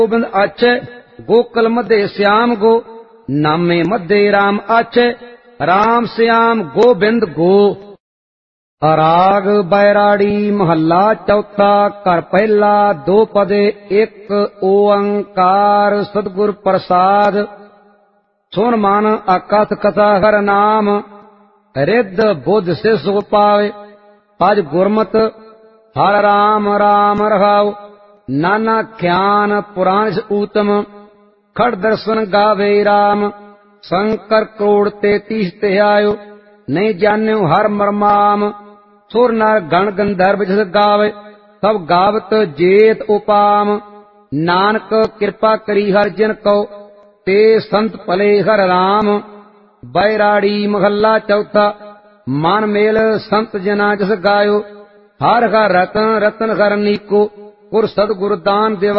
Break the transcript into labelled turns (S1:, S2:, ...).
S1: गोबिंद आचे गोकुल मध्य श्याम गो नामे मध्य राम आचे राम श्याम गोबिंद गो। राग बैराड़ी महला चौथा कर पहला दो पदे एक ओंकार सतगुर प्रसाद। सुन मन अकथ कथा हर नाम रिद्ध बुद्ध से सुख पावे। आज गुरमत हर राम राम रहाओ नाना ख्यान पुराण से उत्तम। खड़ दर्शन गावे राम शंकर करोड़ 33 ते आयो। नहीं जान्यो हर मरमाम सुर नर गण गंधर्व जस गावे सब गावत जेत उपाम। नानक कृपा करी हर जन को ते संत भले हर राम। बैराड़ी महला चौथा मन मेल संत जना जस गायो। हर हर रतन रतन हर नीको पुर सदगुरु दान देवा।